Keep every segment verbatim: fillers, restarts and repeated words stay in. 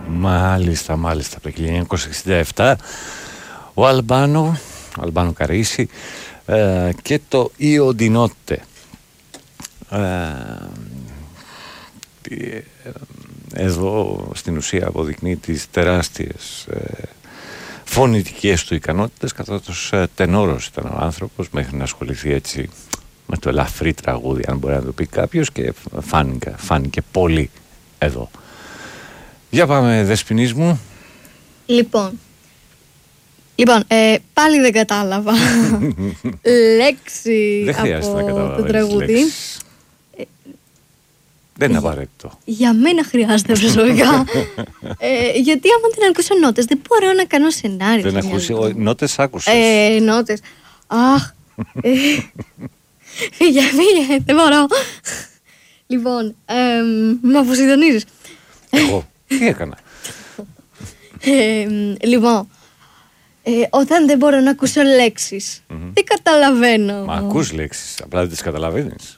Μάλιστα, μάλιστα. Από το χίλια εννιακόσια εξήντα επτά ο Αλμπάνο, ο Αλμπάνο Καρίσι ε, και το Io di Notte. Ε, εδώ στην ουσία αποδεικνύει τις τεράστιες ε, φωνητικές του ικανότητες, καθώς ε, τενόρος ήταν ο άνθρωπος μέχρι να ασχοληθεί έτσι με το ελαφρύ τραγούδι, αν μπορεί να το πει κάποιος, και φάνηκε, φάνηκε πολύ εδώ. Για πάμε, Δεσποινής μου. Λοιπόν, λοιπόν ε, πάλι δεν κατάλαβα λέξη δεν χρειάζεται από να το τραγούδι. Ε, δεν είναι απαραίτητο. Για μένα χρειάζεται προσωπικά. ε, γιατί άμα δεν ακούσω νότες, δεν μπορώ να κάνω σενάριο. Δεν ακούσει, ο, νότες άκουσες. Ε, νότες. Αχ. ε, φύγε, φύγε, δεν μπορώ. Λοιπόν, ε, με αποσυντονίζεις. Εγώ, τι έκανα. Ε, λοιπόν, ε, όταν δεν μπορώ να ακούσω λέξεις, mm-hmm. δεν καταλαβαίνω. Μα ακούς λέξεις, απλά δεν τις καταλαβαίνεις.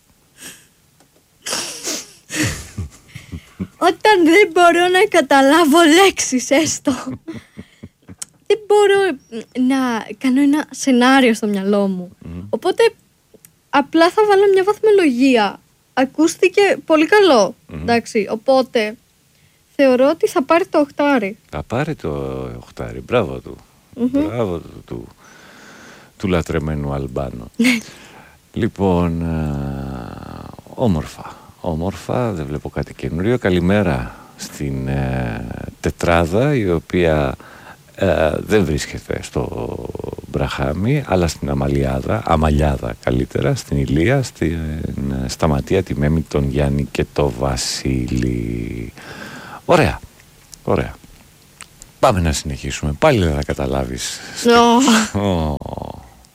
Όταν δεν μπορώ να καταλάβω λέξεις έστω, δεν μπορώ να κάνω ένα σενάριο στο μυαλό μου. Mm-hmm. Οπότε απλά θα βάλω μια βαθμολογία. Ακούστηκε πολύ καλό, mm-hmm. εντάξει, οπότε θεωρώ ότι θα πάρει το οχτάρι. Θα πάρει το οχτάρι, μπράβο του. Mm-hmm. Μπράβο του, του, του λατρεμένου Αλμπάνο. Λοιπόν, α, όμορφα, όμορφα, δεν βλέπω κάτι καινούριο. Καλημέρα στην ε, τετράδα, η οποία ε, δεν βρίσκεται στο Μπραχάμι, αλλά στην Αμαλιάδα, Αμαλιάδα καλύτερα, στην Ηλία, στην ε, Σταματία, τη Μέμη, τον Γιάννη και το Βασίλη. Ωραία, ωραία. Πάμε να συνεχίσουμε. Πάλι δεν θα καταλάβεις. Oh. Oh.